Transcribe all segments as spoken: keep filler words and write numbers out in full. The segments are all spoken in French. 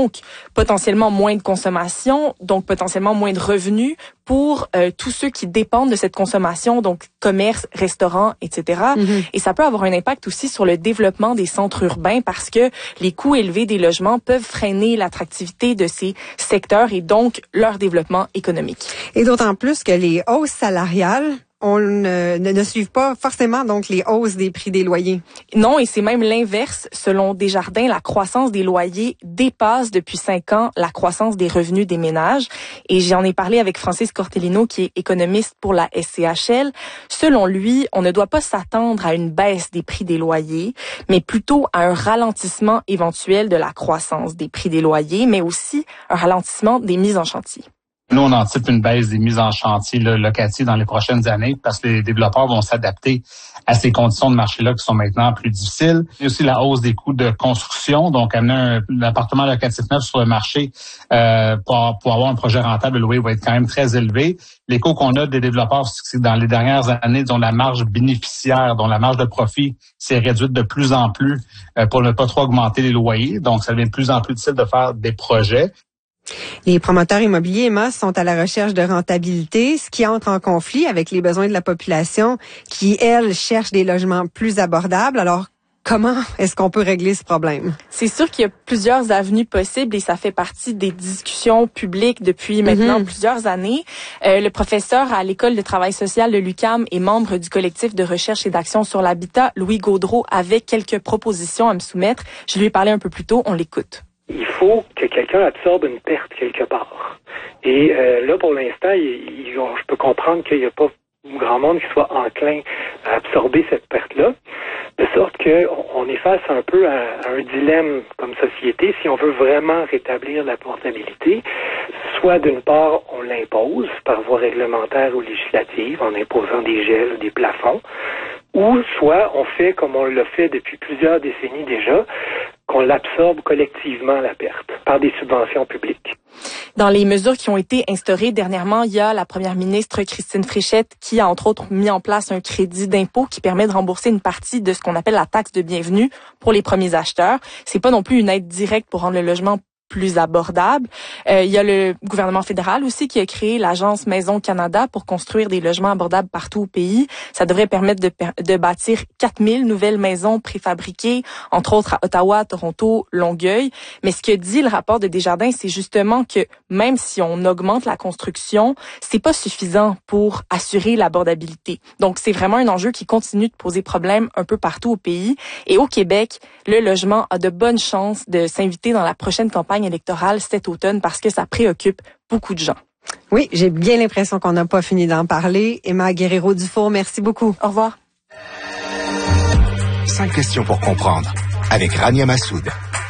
donc potentiellement moins de consommation, donc potentiellement moins de revenus pour euh, tous ceux qui dépendent de cette consommation, donc commerce, restaurants, et cetera. Mm-hmm. Et ça peut avoir un impact aussi sur le développement des centres urbains parce que les coûts élevés des logements peuvent freiner l'attractivité de ces secteurs et donc leur développement économique. Et d'autant plus que les hausses salariales on ne, ne, ne suivent pas forcément donc les hausses des prix des loyers. Non, et c'est même l'inverse. Selon Desjardins, la croissance des loyers dépasse depuis cinq ans la croissance des revenus des ménages. Et j'en ai parlé avec Francis Cortellino, qui est économiste pour la S C H L. Selon lui, on ne doit pas s'attendre à une baisse des prix des loyers, mais plutôt à un ralentissement éventuel de la croissance des prix des loyers, mais aussi un ralentissement des mises en chantier. Nous, on anticipe une baisse des mises en chantier là, locatives dans les prochaines années parce que les développeurs vont s'adapter à ces conditions de marché-là qui sont maintenant plus difficiles. Il y a aussi la hausse des coûts de construction, donc amener un, un appartement locatif neuf sur le marché euh, pour, pour avoir un projet rentable, le loyer va être quand même très élevé. L'écho qu'on a des développeurs, c'est que dans les dernières années, disons, la marge bénéficiaire, dont la marge de profit s'est réduite de plus en plus euh, pour ne pas trop augmenter les loyers. Donc, ça devient de plus en plus difficile de faire des projets. Les promoteurs immobiliers, Emma, sont à la recherche de rentabilité, ce qui entre en conflit avec les besoins de la population qui, elle, cherche des logements plus abordables. Alors, comment est-ce qu'on peut régler ce problème? C'est sûr qu'il y a plusieurs avenues possibles et ça fait partie des discussions publiques depuis maintenant mm-hmm. plusieurs années. Euh, le professeur à l'École de travail social de l'U Q A M et membre du collectif de recherche et d'action sur l'habitat, Louis Gaudreault, avait quelques propositions à me soumettre. Je lui ai parlé un peu plus tôt, on l'écoute. Il faut que quelqu'un absorbe une perte quelque part. Et euh, là, pour l'instant, il, il, je peux comprendre qu'il n'y a pas grand monde qui soit enclin à absorber cette perte-là, de sorte qu'on est face un peu à, à un dilemme comme société si on veut vraiment rétablir la portabilité. Soit d'une part, on l'impose par voie réglementaire ou législative en imposant des gels ou des plafonds, ou soit on fait comme on l'a fait depuis plusieurs décennies déjà, qu'on l'absorbe collectivement, la perte, par des subventions publiques. Dans les mesures qui ont été instaurées dernièrement, il y a la première ministre Christine Fréchette qui a entre autres mis en place un crédit d'impôt qui permet de rembourser une partie de ce qu'on appelle la taxe de bienvenue pour les premiers acheteurs. C'est pas non plus une aide directe pour rendre le logement plus abordable. Euh, il y a le gouvernement fédéral aussi qui a créé l'agence Maison Canada pour construire des logements abordables partout au pays. Ça devrait permettre de, de bâtir quatre mille nouvelles maisons préfabriquées, entre autres à Ottawa, Toronto, Longueuil. Mais ce que dit le rapport de Desjardins, c'est justement que même si on augmente la construction, c'est pas suffisant pour assurer l'abordabilité. Donc c'est vraiment un enjeu qui continue de poser problème un peu partout au pays. Et au Québec, le logement a de bonnes chances de s'inviter dans la prochaine campagne électorale cet automne parce que ça préoccupe beaucoup de gens. Oui, j'ai bien l'impression qu'on n'a pas fini d'en parler. Emma Guerrero-Dufour, merci beaucoup. Au revoir. Cinq questions pour comprendre avec Rania Massoud.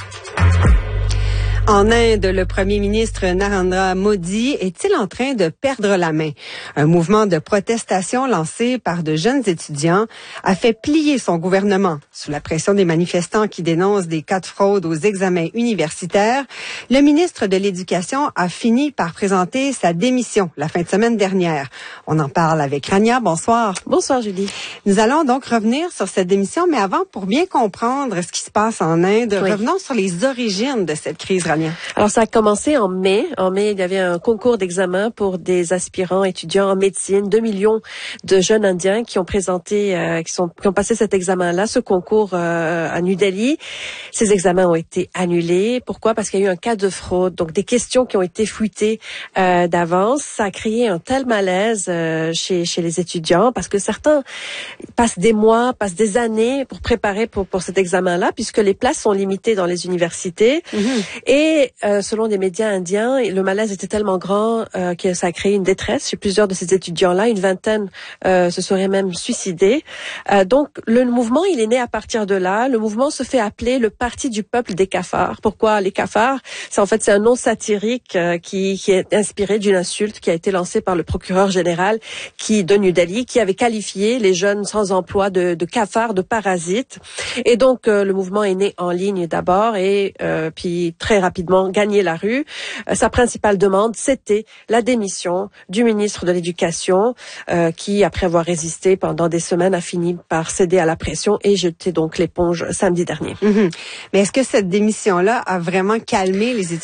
En Inde, le premier ministre Narendra Modi est-il en train de perdre la main? Un mouvement de protestation lancé par de jeunes étudiants a fait plier son gouvernement. Sous la pression des manifestants qui dénoncent des cas de fraude aux examens universitaires, le ministre de l'Éducation a fini par présenter sa démission la fin de semaine dernière. On en parle avec Rania. Bonsoir. Bonsoir, Julie. Nous allons donc revenir sur cette démission, mais avant, pour bien comprendre ce qui se passe en Inde, oui. revenons sur les origines de cette crise, Rania. Alors, ça a commencé en mai. En mai, il y avait un concours d'examen pour des aspirants étudiants en médecine. Deux millions de jeunes Indiens qui ont présenté, euh, qui sont, qui ont passé cet examen-là, ce concours euh, à New Delhi. Ces examens ont été annulés. Pourquoi? Parce qu'il y a eu un cas de fraude. Donc, des questions qui ont été fuitées euh, d'avance. Ça a créé un tel malaise euh, chez, chez les étudiants parce que certains passent des mois, passent des années pour préparer pour, pour cet examen-là puisque les places sont limitées dans les universités. Mm-hmm. Et Et euh, selon des médias indiens, le malaise était tellement grand euh, que ça a créé une détresse chez plusieurs de ces étudiants-là. Une vingtaine euh, se seraient même suicidés. Euh, donc, le mouvement, il est né à partir de là. Le mouvement se fait appeler le Parti du peuple des cafards. Pourquoi les cafards? C'est en fait c'est un nom satirique euh, qui, qui est inspiré d'une insulte qui a été lancée par le procureur général qui de New Delhi, qui avait qualifié les jeunes sans emploi de, de cafards, de parasites. Et donc, euh, le mouvement est né en ligne d'abord et euh, puis très rapidement rapidement gagné la rue. Euh, sa principale demande, c'était la démission du ministre de l'Éducation euh, qui, après avoir résisté pendant des semaines, a fini par céder à la pression et jeter donc l'éponge samedi dernier. Mm-hmm. Mais est-ce que cette démission-là a vraiment calmé les étudiants?